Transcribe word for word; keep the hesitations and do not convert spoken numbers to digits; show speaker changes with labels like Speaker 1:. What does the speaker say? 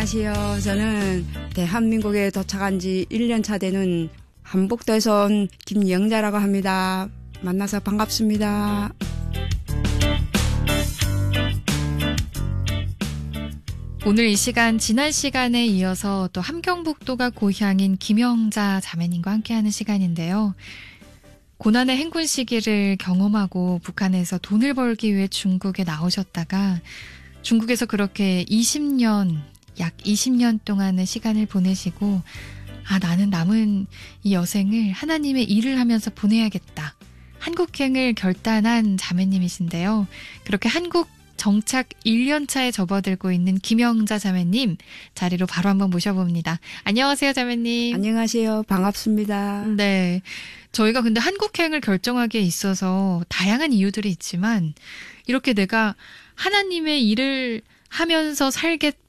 Speaker 1: 안녕하세요. 저는 대한민국에 도착한 지 일 년 차 되는 한북도에서 온 김영자라고 합니다. 만나서 반갑습니다.
Speaker 2: 오늘 이 시간, 지난 시간에 이어서 또 함경북도가 고향인 김영자 자매님과 함께하는 시간인데요. 고난의 행군 시기를 경험하고 북한에서 돈을 벌기 위해 중국에 나오셨다가 중국에서 그렇게 이십 년, 약 이십 년 동안의 시간을 보내시고 아, 나는 남은 이 여생을 하나님의 일을 하면서 보내야겠다. 한국행을 결단한 자매님이신데요. 그렇게 한국 정착 일 년 차에 접어들고 있는 김영자 자매님 자리로 바로 한번 모셔봅니다. 안녕하세요, 자매님.
Speaker 1: 안녕하세요. 반갑습니다.
Speaker 2: 네. 저희가 근데 한국행을 결정하기에 있어서 다양한 이유들이 있지만 이렇게 내가 하나님의 일을 하면서 살겠다.